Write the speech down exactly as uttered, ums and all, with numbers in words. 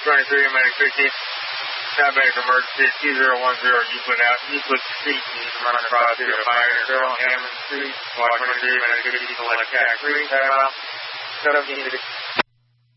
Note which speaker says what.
Speaker 1: twenty-three, Medic fifteen. Diabetic emergency, two zero one zero, Euclid out, Euclid Street, needs to run across the fire, Hammond Street, one twenty-three, Medic fifteen, select cat three, timeout, seventeen to